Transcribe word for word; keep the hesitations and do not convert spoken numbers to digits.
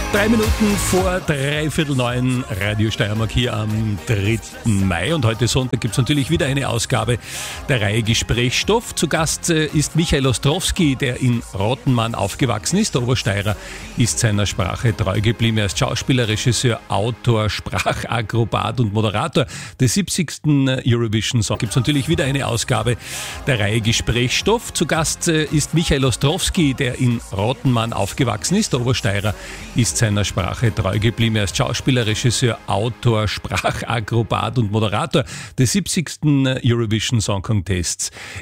Drei Minuten vor dreiviertel neun, Radio Steiermark hier am dritten Mai. Und heute Sonntag gibt es natürlich wieder eine Ausgabe der Reihe Gesprächsstoff. Zu Gast ist Michael Ostrowski, der in Rottenmann aufgewachsen ist. Der Obersteirer ist seiner Sprache treu geblieben. Er ist Schauspieler, Regisseur, Autor, Sprachakrobat und Moderator des siebzigsten Eurovision Song. Gibt es natürlich wieder eine Ausgabe der Reihe Gesprächsstoff. Zu Gast ist Michael Ostrowski, der in Rottenmann aufgewachsen ist. Der Obersteirer ist seiner Sprache treu geblieben. Er ist Schauspieler, Regisseur, Autor, Sprachakrobat und Moderator des siebzigsten Eurovision Song Contests